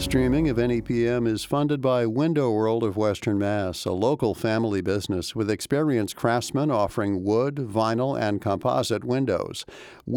streaming of NEPM is funded by Window World of Western Mass, a local family business with experienced craftsmen offering wood, vinyl, and composite windows.